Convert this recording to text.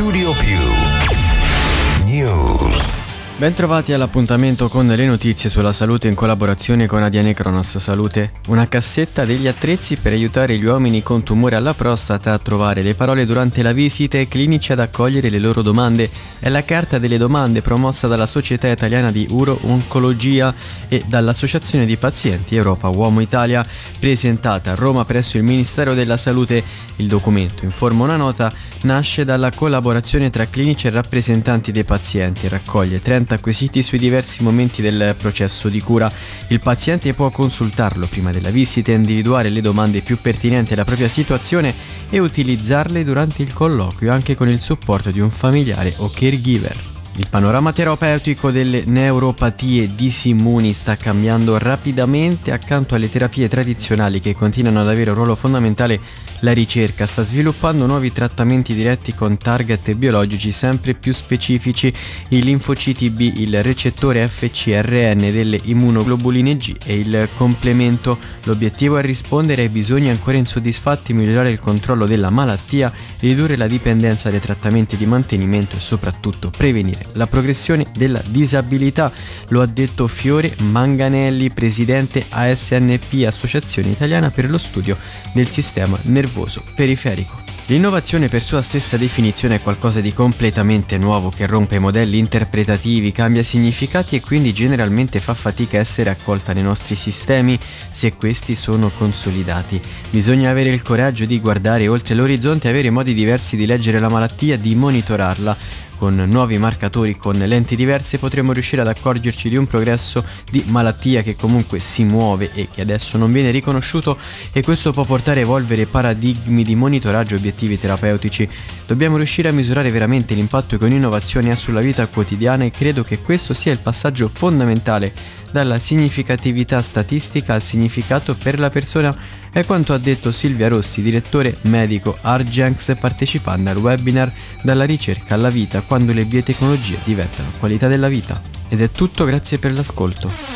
Studio Più News. Bentrovati all'appuntamento con le notizie sulla salute in collaborazione con Adiane Cronos Salute. Una cassetta degli attrezzi per aiutare gli uomini con tumore alla prostata a trovare le parole durante la visita e clinici ad accogliere le loro domande. È la carta delle domande promossa dalla Società Italiana di Uro-Oncologia e dall'Associazione di Pazienti Europa Uomo Italia, presentata a Roma presso il Ministero della Salute. Il documento, informa una nota, nasce dalla collaborazione tra clinici e rappresentanti dei pazienti e raccoglie 30 quesiti sui diversi momenti del processo di cura. Il paziente può consultarlo prima della visita, individuare le domande più pertinenti alla propria situazione e utilizzarle durante il colloquio anche con il supporto di un familiare o caregiver. Il panorama terapeutico delle neuropatie disimuni sta cambiando rapidamente. Accanto alle terapie tradizionali che continuano ad avere un ruolo fondamentale, la ricerca sta sviluppando nuovi trattamenti diretti con target biologici sempre più specifici, i linfociti B, il recettore FcRn delle immunoglobuline G e il complemento. L'obiettivo è rispondere ai bisogni ancora insoddisfatti, migliorare il controllo della malattia, ridurre la dipendenza dai trattamenti di mantenimento e soprattutto prevenire la progressione della disabilità. Lo ha detto Fiore Manganelli, presidente ASNP, Associazione Italiana per lo Studio del Sistema Nervoso Periferico. L'innovazione per sua stessa definizione è qualcosa di completamente nuovo che rompe i modelli interpretativi, cambia significati e quindi generalmente fa fatica a essere accolta nei nostri sistemi se questi sono consolidati. Bisogna avere il coraggio di guardare oltre l'orizzonte e avere modi diversi di leggere la malattia, di monitorarla. Con nuovi marcatori, con lenti diverse, potremo riuscire ad accorgerci di un progresso di malattia che comunque si muove e che adesso non viene riconosciuto, e questo può portare a evolvere paradigmi di monitoraggio e obiettivi terapeutici. Dobbiamo riuscire a misurare veramente l'impatto che un'innovazione ha sulla vita quotidiana e credo che questo sia il passaggio fondamentale dalla significatività statistica al significato per la persona. È quanto ha detto Silvia Rossi, direttore medico Argenx, partecipando al webinar Dalla ricerca alla vita, quando le biotecnologie diventano qualità della vita. Ed è tutto, grazie per l'ascolto.